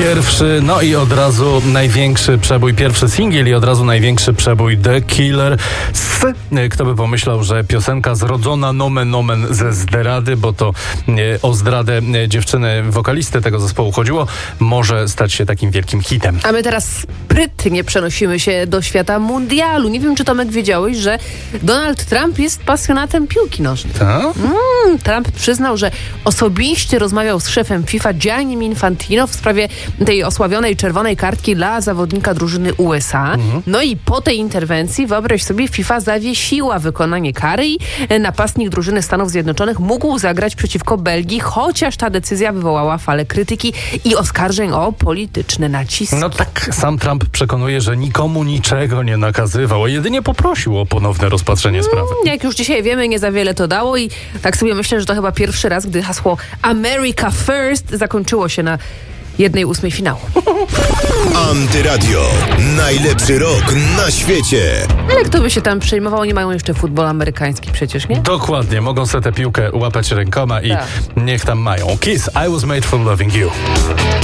pierwszy, no i od razu największy przebój, pierwszy singiel i od razu największy przebój The Killer. Kto by pomyślał, że piosenka zrodzona nomen omen ze zdrady, bo to o zdradę dziewczyny wokalisty tego zespołu chodziło, może stać się takim wielkim hitem. A my teraz sprytnie przenosimy się do świata mundialu. Nie wiem, czy Tomek wiedziałeś, że Donald Trump jest pasjonatem piłki nożnej. Trump przyznał, że osobiście rozmawiał z szefem FIFA Giannim Infantino w sprawie tej osławionej czerwonej kartki dla zawodnika drużyny USA. No i po tej interwencji, wyobraź sobie, FIFA zawiesiła wykonanie kary i napastnik drużyny Stanów Zjednoczonych mógł zagrać przeciwko Belgii, chociaż ta decyzja wywołała falę krytyki i oskarżeń o polityczne naciski. No tak, sam Trump przekonuje, że nikomu niczego nie nakazywał, a jedynie poprosił o ponowne rozpatrzenie sprawy. Jak już dzisiaj wiemy, nie za wiele to dało i tak sobie myślę, że to chyba pierwszy raz, gdy hasło America First zakończyło się na 1/8 finału. Antyradio. Najlepszy rok na świecie. Ale kto by się tam przejmował? Oni mają jeszcze futbol amerykański przecież, nie? Dokładnie, mogą sobie tę piłkę łapać rękoma i Tak. niech tam mają. Kiss, I was made for loving you.